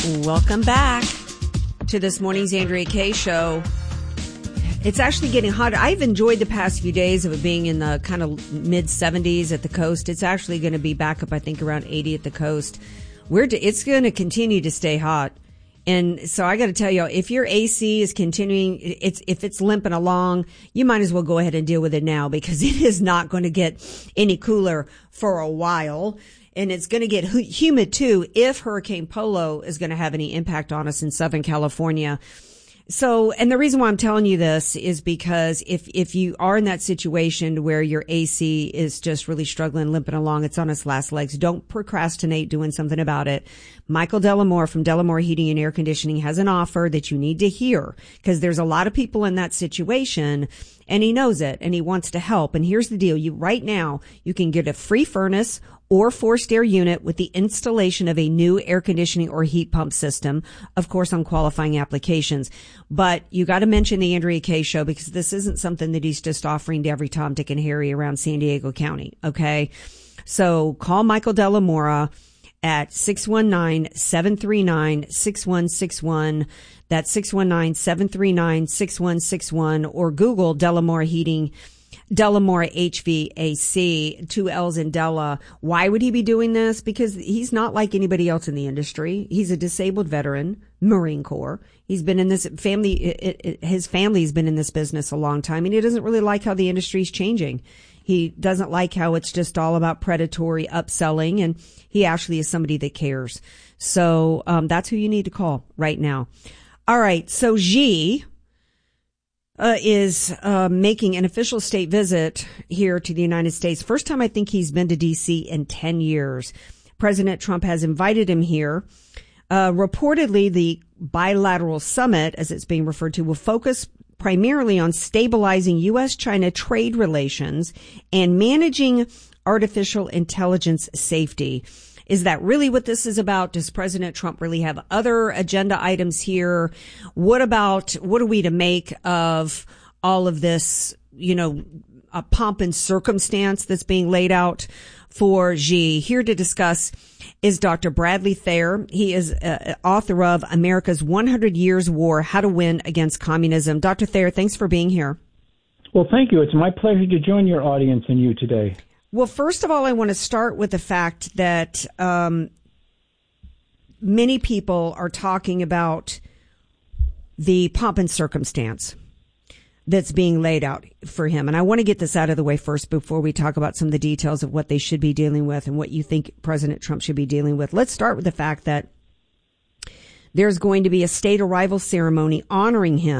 Welcome back to this morning's Andrea Kaye Show. It's actually getting hotter. I've enjoyed the past few days of it being in the kind of mid 70s at the coast. It's actually going to be back up, I think, around 80 at the coast. It's going to continue to stay hot. And so I got to tell you, if your AC is continuing, if it's limping along, you might as well go ahead and deal with it now, because it is not going to get any cooler for a while. And it's going to get humid too if Hurricane Polo is going to have any impact on us in Southern California. So, and the reason why I'm telling you this is because if you are in that situation where your AC is just really struggling, limping along, it's on its last legs, don't procrastinate doing something about it. Michael Delamore from Delamore Heating and Air Conditioning has an offer that you need to hear, because there's a lot of people in that situation, and he knows it and he wants to help. And here's the deal. Right now, you can get a free furnace or forced air unit with the installation of a new air conditioning or heat pump system, of course, on qualifying applications. But you got to mention the Andrea Kaye Show, because this isn't something that he's just offering to every Tom, Dick, and Harry around San Diego County. Okay. So call Michael Delamora at 619-739-6161. That's 619-739-6161, or Google Delamore Heating, Delamore HVAC, 2 L's in Della. Why would he be doing this? Because he's not like anybody else in the industry. He's a disabled veteran, Marine Corps. He's been in this family, his family's been in this business a long time, and he doesn't really like how the industry's changing. He doesn't like how it's just all about predatory upselling, and he actually is somebody that cares. So, that's who you need to call right now. All right. So Xi is making an official state visit here to the United States. First time I think he's been to D.C. in 10 years. President Trump has invited him here. Reportedly, the bilateral summit, as it's being referred to, will focus primarily on stabilizing U.S.-China trade relations and managing artificial intelligence safety. Is that really what this is about? Does President Trump really have other agenda items here? What are we to make of all of this, a pomp and circumstance that's being laid out for Xi? Here to discuss is Dr. Bradley Thayer. He is author of America's 100 Years War, How to Win Against Communism. Dr. Thayer, thanks for being here. Well, thank you. It's my pleasure to join your audience and you today. Well, first of all, I want to start with the fact that many people are talking about the pomp and circumstance that's being laid out for him. And I want to get this out of the way first before we talk about some of the details of what they should be dealing with and what you think President Trump should be dealing with. Let's start with the fact that there's going to be a state arrival ceremony honoring him